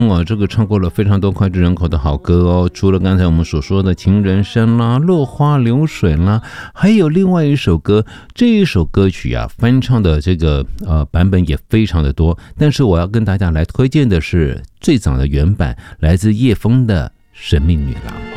这个唱过了非常多脍炙人口的好歌哦，除了刚才我们所说的情人山啦、落花流水啦，还有另外一首歌，这一首歌曲啊，翻唱的这个版本也非常的多，但是我要跟大家来推荐的是最早的原版，来自叶枫的《神秘女郎》。